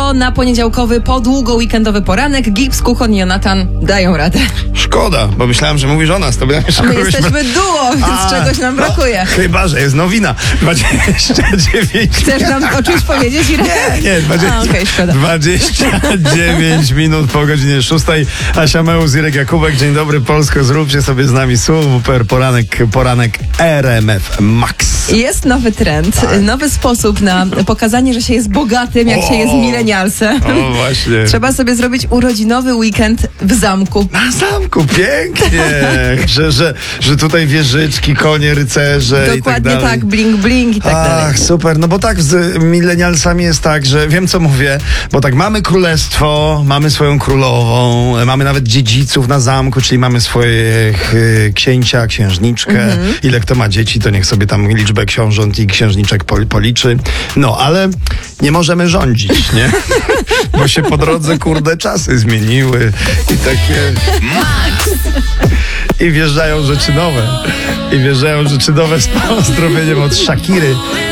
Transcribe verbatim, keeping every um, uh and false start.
jutro na poniedziałkowy, podługo weekendowy poranek. Gibbs, Kuchon i Jonatan dają radę. Szkoda, bo myślałem, że mówisz o nas. To by A my jesteśmy duo, więc A, czegoś nam no, brakuje. Chyba, że jest nowina. dwadzieścia dziewięć. Chcesz nam o czymś powiedzieć? Nie, nie, dwadzieścia, A, okay, szkoda. dwadzieścia dziewięć minut po godzinie szóstej. Asia Meus, Irek Jakubek. Dzień dobry Polsko, zróbcie sobie z nami super poranek, poranek R M F Max. Jest nowy trend, Tak. nowy sposób na pokazanie, że się jest bogatym, jak O, się jest milenialsem. O, właśnie. Trzeba sobie zrobić urodzinowy weekend w zamku. Na zamku, pięknie. że, że, że tutaj wieżyczki, konie, rycerze i tak Dokładnie dalej. tak, bling bling i tak dalej. Ach, super, no bo tak z milenialsami jest tak, że wiem co mówię, bo tak mamy królestwo, mamy swoją królową, mamy nawet dziedziców na zamku, czyli mamy swoje y, księcia, księżniczkę. Mhm. Ile kto ma dzieci, to niech sobie tam liczbę książąt i księżniczek pol, policzy. No, ale nie możemy rządzić, nie? Bo się po drodze, kurde, czasy zmieniły i takie... I wjeżdżają rzeczy nowe. I wjeżdżają rzeczy nowe z pozdrowieniem od Shakiry.